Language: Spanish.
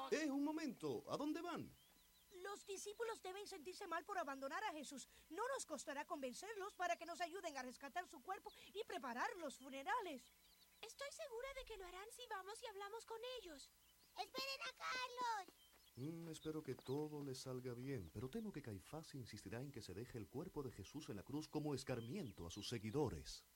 Un momento. ¿A dónde van? Los discípulos deben sentirse mal por abandonar a Jesús. No nos costará convencerlos para que nos ayuden a rescatar su cuerpo y preparar los funerales. Estoy segura de que lo harán si vamos y hablamos con ellos. ¡Esperen a Carlos! Espero que todo les salga bien, pero temo que Caifás insistirá en que se deje el cuerpo de Jesús en la cruz como escarmiento a sus seguidores.